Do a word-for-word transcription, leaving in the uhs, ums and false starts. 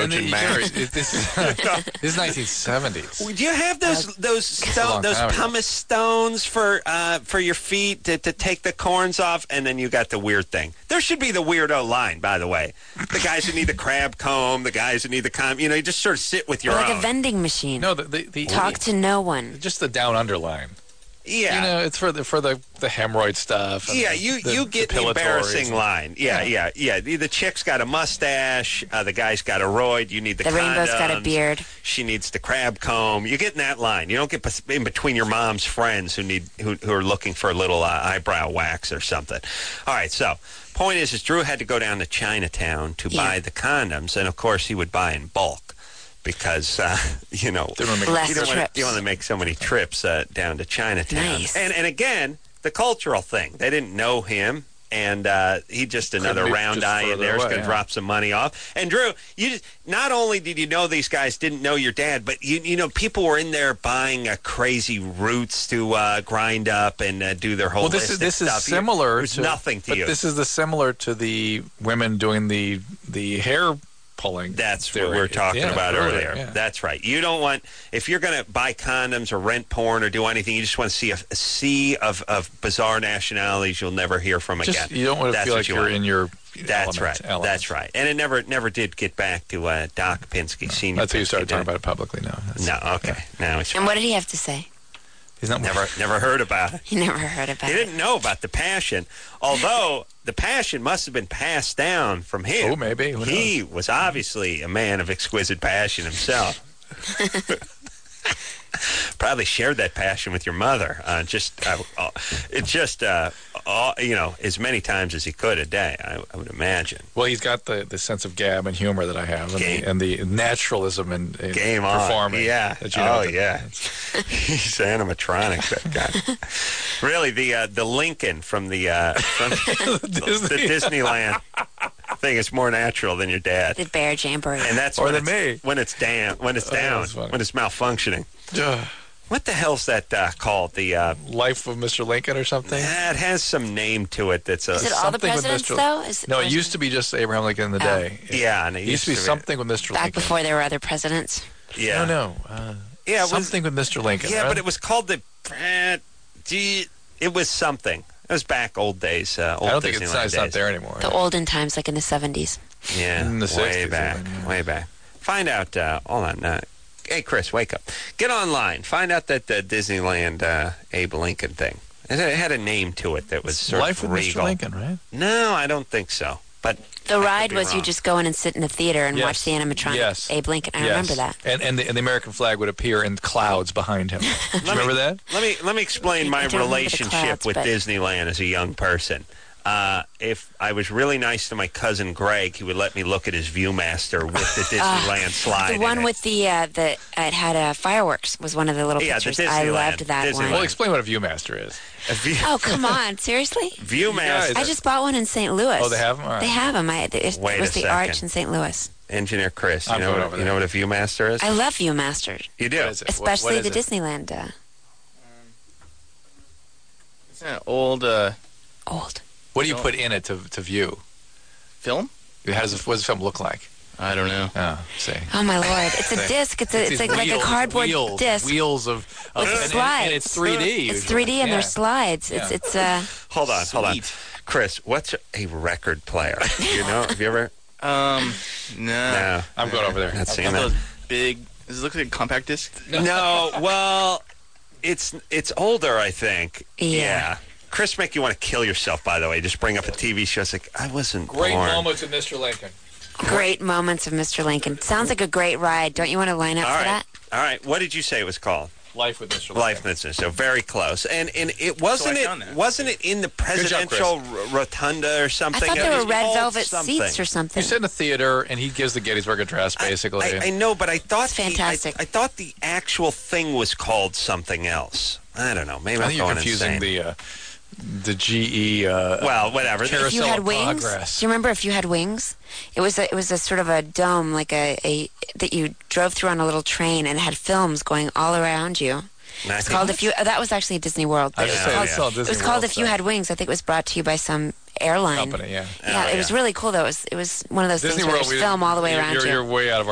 Trojan Max. This is this is nineteen seventies. Do you have those those stone, those pumice stones for uh, for your feet to, to take the corns off, and then you got the weird thing? There should be the weirdo line, by the way. The guys who need the crab comb, the guys who need the comb. You know, you just sort of sit with your or like own. a vending machine. No, the, the, the talk to no one. Just the down under line. Yeah, you know, it's for the for the, the hemorrhoid stuff. Yeah, the, you the, you get the embarrassing line. Yeah, yeah, yeah. The, the chick's got a mustache. Uh, the guy's got a roid. You need the. The condoms. rainbow's got a beard. She needs the crab comb. You get in that line. You don't get in between your mom's friends who need who, who are looking for a little uh, eyebrow wax or something. All right, so point is, is Drew had to go down to Chinatown to yeah. buy the condoms, and of course he would buy in bulk. Because, uh, you know, Less you don't trips. want to, you want to make so many trips uh, down to Chinatown. Nice. And and again, the cultural thing. They didn't know him, and uh, he just another round just eye in there is going to yeah. drop some money off. And Drew, you just, not only did you know these guys didn't know your dad, but you you know people were in there buying uh, crazy roots to uh, grind up and uh, do their holistic well, this is this stuff. is similar. There's to, nothing to but you. This is the similar to the women doing the the hair. Pulling That's theory. what we were talking yeah, about earlier. earlier. Yeah. That's right. You don't want, if you're going to buy condoms or rent porn or do anything, you just want to see a, a sea of, of bizarre nationalities you'll never hear from just, again. You don't want to That's feel like you you're want. in your That's element, right. element. That's right. And it never never did get back to uh, Doc Pinsky, no, Senior That's how you Pinsky, started did. talking about it publicly now. That's, No, okay. Yeah. Now it's And what did he have to say? He's not never never heard about it. He never heard about He it. didn't know about the passion, although the passion must have been passed down from him. Oh, maybe. Who he knows? was obviously a man of exquisite passion himself. Probably shared that passion with your mother. Uh, just, uh, uh, it just, uh, uh, you know, as many times as he could a day. I, I would imagine. Well, he's got the, the sense of gab and humor that I have, and, the, and the naturalism in, in Game performing. on. Yeah. That you know oh that, yeah. He's animatronic. That guy. Really, the uh, the Lincoln from the uh, from the, Disney. the Disneyland thing is more natural than your dad. The bear jamboree. And that's or when than it's, me when it's down, when it's Oh, down, that's funny. when it's malfunctioning. Ugh. What the hell's that uh, called? The uh, Life of Mister Lincoln or something? yeah, it has some name to it. That's a Is it all the something with presidents, Mister though? Is, No, or it is used to be just Abraham Lincoln in the Oh. day. yeah, and It used to be something with Mister back Lincoln. before there were other presidents. Yeah, No, no. Uh, yeah, it was, something with Mister Lincoln. yeah, right? but it was called the. Uh, gee, it was something. It was back old days. Uh, old I don't think Disneyland it's, it's days. not there anymore. The olden times, like in the seventies. Yeah, In the way sixties back, even, yeah. way back. Find out. Uh, hold on. Uh, hey, Chris, wake up. Get online. Find out that the Disneyland uh, Abe Lincoln thing. It had a name to it that was sort Life of with regal. Mister Lincoln, right? No, I don't think so. But The I could ride be was you wrong. just go in and sit in a theater and Yes. watch the animatronic Yes. Abe Lincoln. I Yes. remember that. And and the, and the American flag would appear in clouds behind him. Do you Let me- remember that? Let me let me explain I my don't remember the relationship clouds, with but- Disneyland as a young person. Uh, if I was really nice to my cousin Greg, he would let me look at his ViewMaster with the Disneyland slide. The in one it. with the uh, the it had uh, fireworks was one of the little Yeah, the pictures. I Disneyland- loved that Disneyland. one. Well, explain what a ViewMaster is. A view, Oh come on, seriously? ViewMaster. guys- I just bought one in Saint Louis. Oh, they have 'em? All right. They have them. I, it, it Wait was a the second. Arch in Saint Louis. Engineer Chris, you I'm know going what, over you know there. what a ViewMaster is? I love ViewMaster, You do. What is it? What- especially what is the it? Disneyland uh, It's an old uh, old. What do you put in it to to view? film. How does it, what does the film look like? I don't know. Oh, see. Oh my lord! It's a disc. It's a, it's, these like like a wheels- cardboard wheels, disc. Wheels of, of With and, and- slides. and it's three D. It's usually. three D and yeah. there's slides. It's Yeah. it's uh. Hold on, hold on. Sweet. Chris, what's a record player? You know, have you ever? Um, no. No. I'm going over there. Not seeing One of that. those big. Does it look like a compact disc? No, well, it's it's older, I think. Yeah. Chris, make you want to kill yourself. By the way, just bring up a T V show. It's like I wasn't Great born. moments of Mister Lincoln. Great moments of Mister Lincoln. Sounds like a great ride. Don't you want to line up All for right, that? all right. What did you say it was called? Life with Mister Lincoln. Life Business. So very close, and and it wasn't So I found it that. wasn't it in the job, presidential r- rotunda or I something? thought It there was were red called velvet something. seats or something. You sit in a theater, and he gives the Gettysburg Address, basically. I, I know, but I thought It's the- I- fantastic. I, thought the actual thing was called something else. I don't know. Maybe I I'm think you're going confusing insane. the uh, the G E. Uh, well, whatever. If you Carousel had of wings, Progress. do you remember if you had wings? It was a, it was a sort of a dome, like a, a that you drove through on a little train, and it had films going all around you. And I It's think- called if you. Oh, that was actually Disney World. I But it just was said called, it's all it was Disney called World If You stuff. Had Wings. I think it was brought to you by some airline. Company, yeah. Yeah, Oh, it was yeah. really cool though. It was it was one of those Disney things where World, there's we- film all the way you're, around you're, you. You're way out of our